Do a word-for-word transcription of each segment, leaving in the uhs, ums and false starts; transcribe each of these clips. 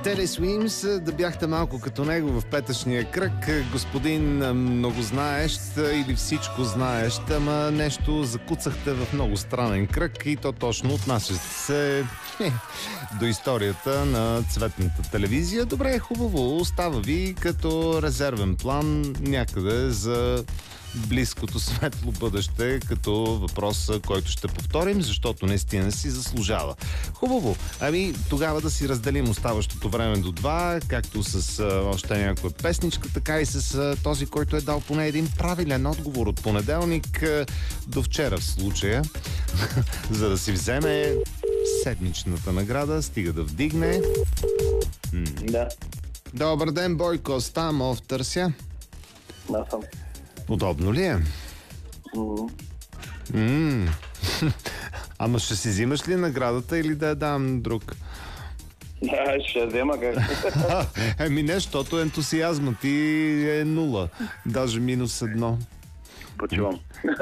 Телес Уимс, да бяхте малко като него в петъчния кръг. Господин многознаещ или всичко знаещ, ама нещо закуцахте в много странен кръг и то точно отнася се до историята на цветната телевизия. Добре, хубаво, остава ви като резервен план някъде за близкото светло бъдеще, като въпрос, който ще повторим, защото наистина си заслужава. Хубаво. Ами тогава да си разделим оставащото време до два, както с а, още някоя песничка, така и с а, този, който е дал поне един правилен отговор от понеделник а, до вчера в случая, за да си вземе седмичната награда, стига да вдигне. М- Да, Добър ден, Бойко Стамов, търся. да съм. Удобно ли е? М, М. Ама ще си взимаш ли наградата или да я дам на друг? Да, ще взема как. Еми не, защото ентусиазмът ти е нула. Даже минус едно. Почивам.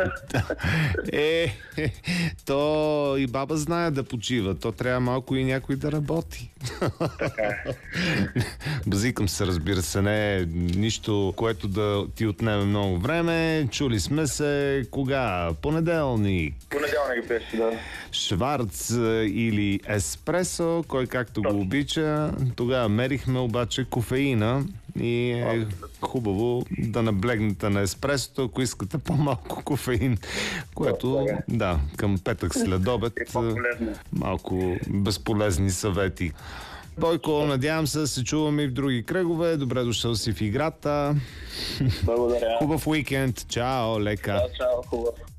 Е, е, то и баба знае да почива. То трябва малко и някой да работи. Така е. Базикам се, разбира се, не е нищо, което да ти отнеме много време. Чули сме се кога? Понеделник. Понеделник беше, да. Шварц или еспресо, кой както го обича. Тогава мерихме обаче кофеина и е хубаво да наблегнете на еспресото, ако искате по-малко кофеин, което, да, към петък след обед, Е по-полезно. малко безполезни съвети. Бойко, надявам се да се чуваме и в други кръгове. Добре дошъл си в играта. Благодаря. Хубав уикенд. Чао, лека. Чао, чао, хубаво.